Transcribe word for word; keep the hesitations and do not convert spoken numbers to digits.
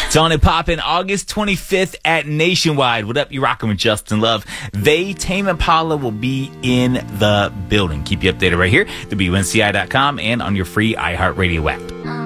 It's on and poppin' August twenty-fifth at Nationwide. What up? You rockin' with Justin Love. They, Tame Impala, will be in the building. Keep you updated right here, W N C I dot com, and on your free iHeartRadio app.